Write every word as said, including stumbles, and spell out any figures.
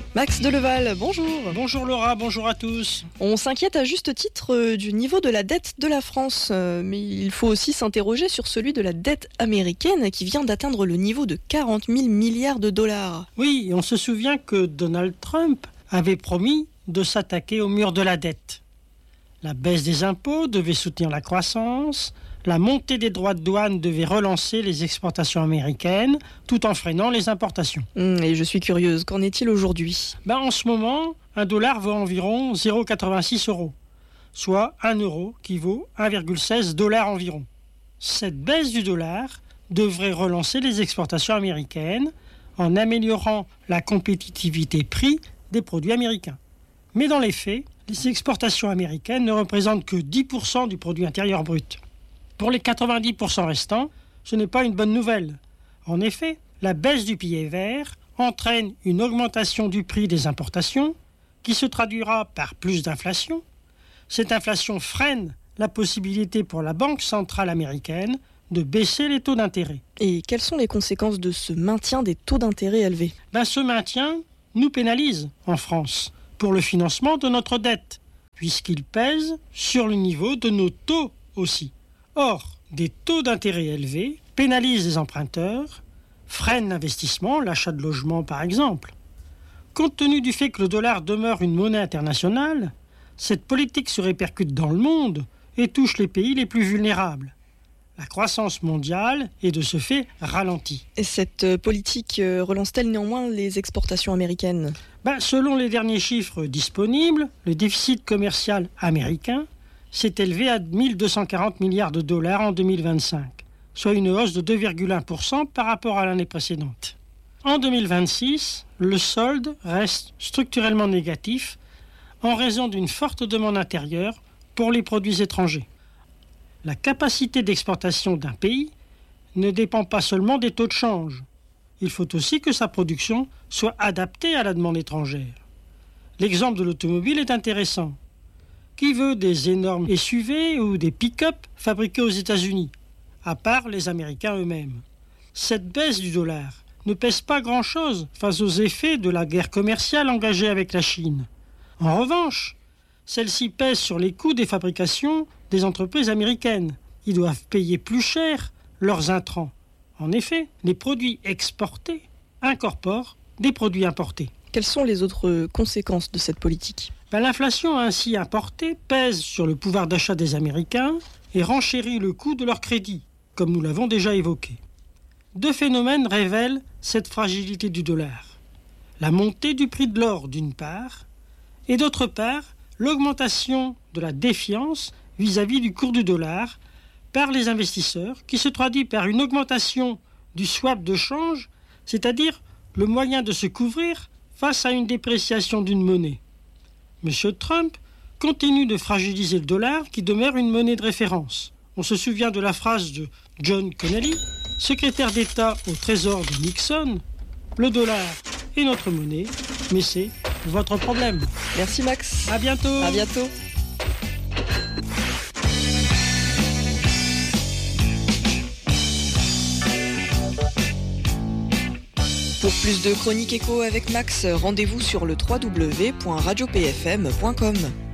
Max Deleval, bonjour. Bonjour Laura, bonjour à tous. On s'inquiète à juste titre euh, du niveau de la dette de la France, euh, mais il faut aussi s'interroger sur celui de la dette américaine qui vient d'atteindre le niveau de quarante mille milliards de dollars. Oui, on se souvient que Donald Trump avait promis de s'attaquer au mur de la dette. La baisse des impôts devait soutenir la croissance, la montée des droits de douane devait relancer les exportations américaines tout en freinant les importations. Mmh, et je suis curieuse, qu'en est-il aujourd'hui ? Ben, en ce moment, un dollar vaut environ zéro virgule quatre-vingt-six euros, soit un euro qui vaut un virgule seize dollars environ. Cette baisse du dollar devrait relancer les exportations américaines en améliorant la compétitivité prix des produits américains. Mais dans les faits, les exportations américaines ne représentent que dix pour cent du produit intérieur brut. Pour les quatre-vingt-dix pour cent restants, ce n'est pas une bonne nouvelle. En effet, la baisse du billet vert entraîne une augmentation du prix des importations qui se traduira par plus d'inflation. Cette inflation freine la possibilité pour la Banque centrale américaine de baisser les taux d'intérêt. Et quelles sont les conséquences de ce maintien des taux d'intérêt élevés ? Ben, ce maintien nous pénalise en France pour le financement de notre dette, puisqu'il pèse sur le niveau de nos taux aussi. Or, des taux d'intérêt élevés pénalisent les emprunteurs, freinent l'investissement, l'achat de logements par exemple. Compte tenu du fait que le dollar demeure une monnaie internationale, cette politique se répercute dans le monde et touche les pays les plus vulnérables. La croissance mondiale est de ce fait ralentie. Et cette politique relance-t-elle néanmoins les exportations américaines ? Ben, selon les derniers chiffres disponibles, le déficit commercial américain s'est élevé à mille deux cent quarante milliards de dollars en deux mille vingt-cinq, soit une hausse de deux virgule un pour cent par rapport à l'année précédente. En deux mille vingt-six, le solde reste structurellement négatif en raison d'une forte demande intérieure pour les produits étrangers. La capacité d'exportation d'un pays ne dépend pas seulement des taux de change. Il faut aussi que sa production soit adaptée à la demande étrangère. L'exemple de l'automobile est intéressant. Qui veut des énormes S U V ou des pick-up fabriqués aux États-Unis, à part les Américains eux-mêmes ? Cette baisse du dollar ne pèse pas grand-chose face aux effets de la guerre commerciale engagée avec la Chine. En revanche, celle-ci pèse sur les coûts des fabrications des entreprises américaines. Ils doivent payer plus cher leurs intrants. En effet, les produits exportés incorporent des produits importés. Quelles sont les autres conséquences de cette politique ? Ben, l'inflation ainsi importée pèse sur le pouvoir d'achat des Américains et renchérit le coût de leur crédit, comme nous l'avons déjà évoqué. Deux phénomènes révèlent cette fragilité du dollar. La montée du prix de l'or d'une part, et d'autre part, l'augmentation de la défiance vis-à-vis du cours du dollar par les investisseurs, qui se traduit par une augmentation du swap de change, c'est-à-dire le moyen de se couvrir face à une dépréciation d'une monnaie. M. Trump continue de fragiliser le dollar qui demeure une monnaie de référence. On se souvient de la phrase de John Connally, secrétaire d'État au Trésor de Nixon, « Le dollar est notre monnaie, mais c'est votre problème ». Merci Max. À bientôt. À bientôt. Pour plus de chroniques écho avec Max, rendez-vous sur le w w w point radio p f m point com.